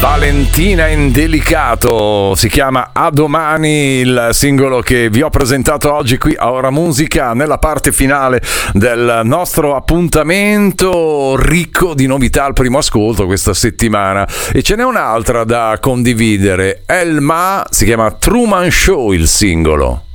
Valentina Indelicato si chiama A Domani, il singolo che vi ho presentato oggi qui a Ora Musica, nella parte finale del nostro appuntamento ricco di novità al primo ascolto questa settimana. E ce n'è un'altra da condividere. Elma, si chiama Truman Show il singolo.